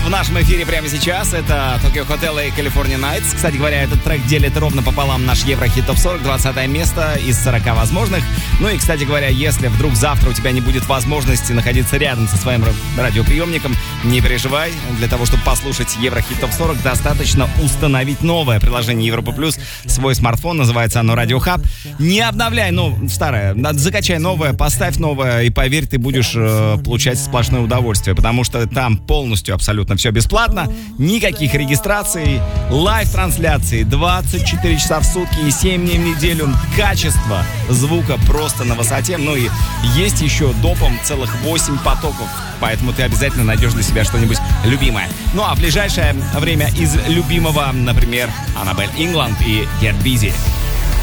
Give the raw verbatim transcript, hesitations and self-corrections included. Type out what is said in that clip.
в нашем эфире прямо сейчас. Это Tokyo Hotel и California Nights. Кстати говоря, этот трек делит ровно пополам наш Еврохит Топ сорок, двадцатое место из сорока возможных. Ну и, кстати говоря, если вдруг завтра у тебя не будет возможности находиться рядом со своим радиоприемником, не переживай. Для того, чтобы послушать Еврохит Топ сорок, достаточно установить новое приложение Европа Плюс в свой смартфон. Называется оно Радио Хаб. Не обновляй, ну, старое. Закачай новое, поставь новое, и поверь, ты будешь э, получать сплошное удовольствие, потому что там полностью абсолютно все бесплатно, никаких регистраций, лайв-трансляции двадцать четыре часа в сутки и семь дней в неделю, качество звука просто на высоте, ну и есть еще допом целых восемь потоков, поэтому ты обязательно найдешь для себя что-нибудь любимое. Ну а в ближайшее время из любимого, например, Annabelle England и Get Busy.